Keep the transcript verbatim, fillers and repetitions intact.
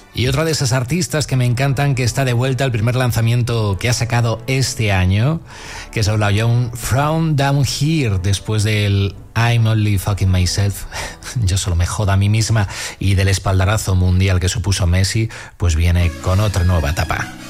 Y otra de esas artistas que me encantan, que está de vuelta al primer lanzamiento que ha sacado este año, que es Ola Young, From Down Here, después del I'm Only Fucking Myself, yo solo me jodo a mí misma, y del espaldarazo mundial que supuso Messi, pues viene con otra nueva etapa.